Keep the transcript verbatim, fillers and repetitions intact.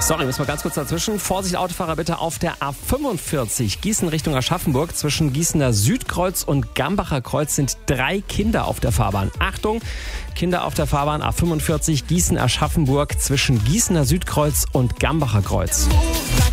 Sorry, müssen wir ganz kurz dazwischen. Vorsicht, Autofahrer bitte auf der A fünfundvierzig Gießen Richtung Aschaffenburg. Zwischen Gießener Südkreuz und Gambacher Kreuz sind drei Kinder auf der Fahrbahn. Achtung, Kinder auf der Fahrbahn A fünfundvierzig Gießen-Aschaffenburg zwischen Gießener Südkreuz und Gambacher Kreuz.